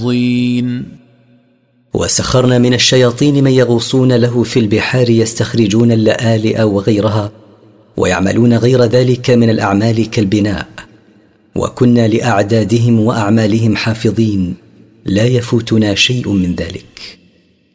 وسخرنا من الشياطين من يغوصون له في البحار يستخرجون اللآلئ وغيرها ويعملون غير ذلك من الأعمال كالبناء، وكنا لأعدادهم وأعمالهم حافظين لا يفوتنا شيء من ذلك.